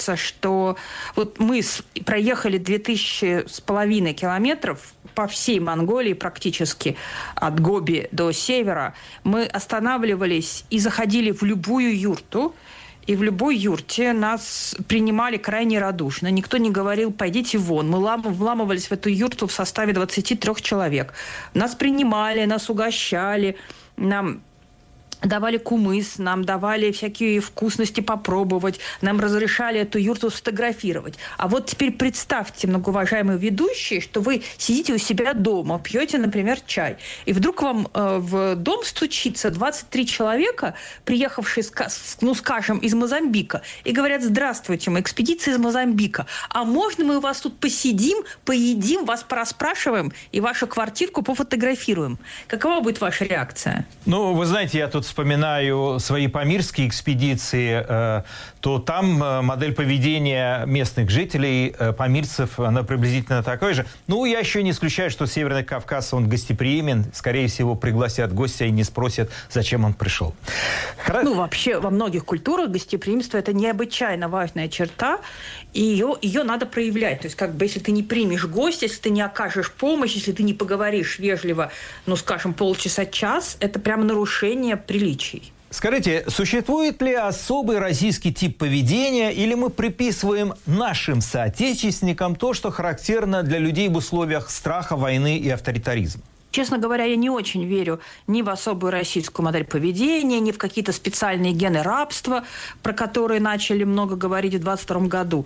что вот мы проехали 2500 километров по всей Монголии практически, от Гоби до севера. Мы останавливались и заходили в любую юрту, и в любой юрте нас принимали крайне радушно. Никто не говорил «пойдите вон». Мы вламывались в эту юрту в составе 23 человек. Нас принимали, нас угощали, нам давали кумыс, нам давали всякие вкусности попробовать, нам разрешали эту юрту сфотографировать. А вот теперь представьте, многоуважаемые ведущие, что вы сидите у себя дома, пьете, например, чай, и вдруг вам в дом стучится 23 человека, приехавшие, ну, скажем, из Мозамбика, и говорят: «Здравствуйте, мы экспедиция из Мозамбика. А можно мы у вас тут посидим, поедим, вас порасспрашиваем и вашу квартирку пофотографируем?» Какова будет ваша реакция? Ну, вы знаете, я тут вспоминаю свои памирские экспедиции, то там модель поведения местных жителей, памирцев, она приблизительно такой же. Ну, я еще не исключаю, что Северный Кавказ, он гостеприимен. Скорее всего, пригласят гостя и не спросят, зачем он пришел. Ну, вообще, во многих культурах гостеприимство – это необычайно важная черта, и ее надо проявлять. То есть, как бы, если ты не примешь гостя, если ты не окажешь помощь, если ты не поговоришь вежливо, ну, скажем, полчаса-час, это прямо нарушение приличий. Скажите, существует ли особый российский тип поведения, или мы приписываем нашим соотечественникам то, что характерно для людей в условиях страха, войны и авторитаризма? Честно говоря, я не очень верю ни в особую российскую модель поведения, ни в какие-то специальные гены рабства, про которые начали много говорить в 2022 году.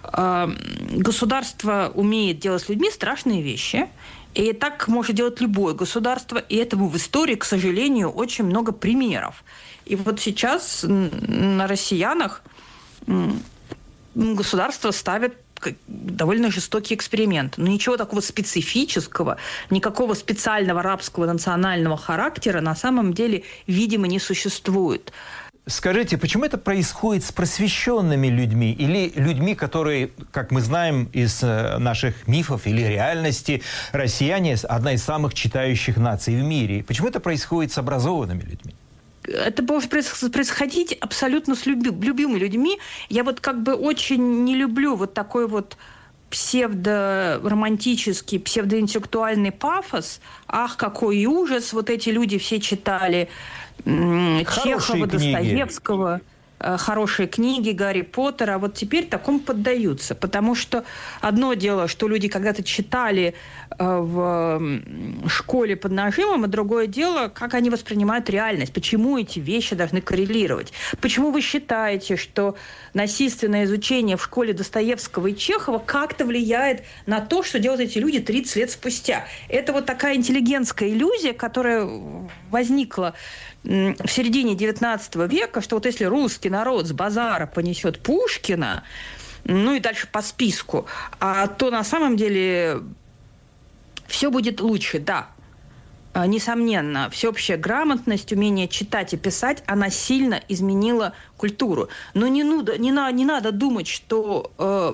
Государство умеет делать с людьми страшные вещи, и так может делать любое государство, и этому в истории, к сожалению, очень много примеров. И вот сейчас на россиянах государство ставит довольно жестокий эксперимент. Но ничего такого специфического, никакого специального рабского национального характера на самом деле, видимо, не существует. Скажите, почему это происходит с просвещенными людьми или людьми, которые, как мы знаем из наших мифов или реальности, россияне – одна из самых читающих наций в мире? Почему это происходит с образованными людьми? Это может происходить абсолютно с любыми людьми. Я вот как бы очень не люблю вот такой вот псевдоромантический, псевдоинтеллектуальный пафос. Ах, какой ужас! Вот эти люди все читали Чехова, Достоевского, хорошие книги, Гарри Поттера. А вот теперь такому поддаются. Потому что одно дело, что люди когда-то читали в школе под нажимом, а другое дело, как они воспринимают реальность. Почему эти вещи должны коррелировать? Почему вы считаете, что насильственное изучение в школе Достоевского и Чехова как-то влияет на то, что делают эти люди 30 лет спустя? Это вот такая интеллигентская иллюзия, которая возникла в середине XIX века, что вот если русский народ с базара понесет Пушкина, ну и дальше по списку, то на самом деле все будет лучше, да. Несомненно, всеобщая грамотность, умение читать и писать, она сильно изменила культуру. Но не надо думать, что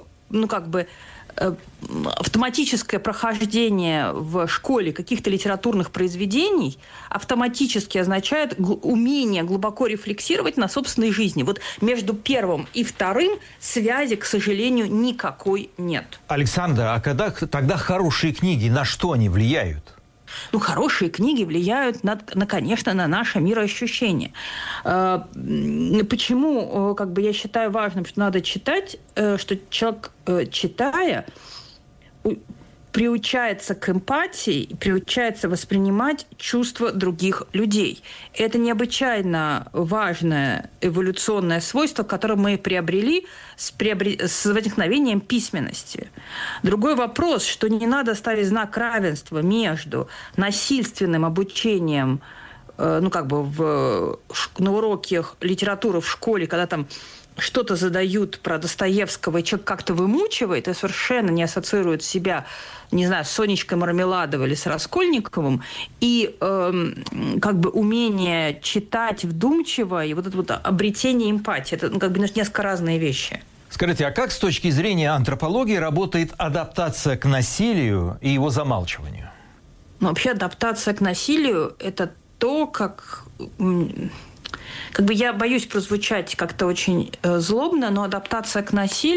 автоматическое прохождение в школе каких-то литературных произведений автоматически означает умение глубоко рефлексировать на собственной жизни. Вот между первым и вторым связи, к сожалению, никакой нет. Александра, а тогда хорошие книги, на что они влияют? Ну, хорошие книги влияют, конечно, на наше мироощущение. Почему, я считаю важным, что надо читать, что человек, читая, приучается к эмпатии, приучается воспринимать чувства других людей. Это необычайно важное эволюционное свойство, которое мы приобрели с возникновением письменности. Другой вопрос, что не надо ставить знак равенства между насильственным обучением на уроке литературы в школе, когда там что-то задают про Достоевского, и человек как-то вымучивает и совершенно не ассоциирует себя, не знаю, с Сонечкой Мармеладовой или с Раскольниковым, и умение читать вдумчиво, и вот это вот обретение эмпатии, это несколько разные вещи. Скажите, а как с точки зрения антропологии работает адаптация к насилию и его замалчиванию? Вообще адаптация к насилию – это то, как Как бы я боюсь прозвучать как-то очень злобно, но адаптация к насилию